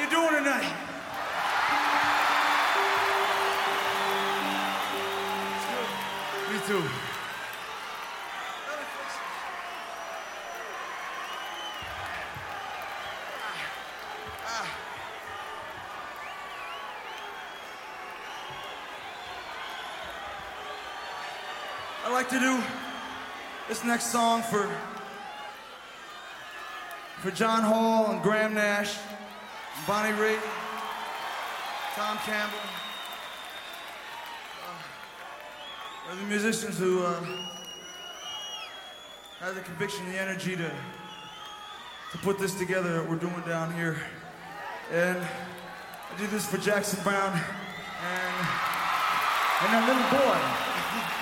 you doing tonight? It's good. Me too. I'd like to do this next song for John Hall and Graham Nash, and Bonnie Raitt, Tom Campbell. They're the musicians who had the conviction and the energy to put this together that we're doing down here. And I do this for Jackson Browne and that little boy.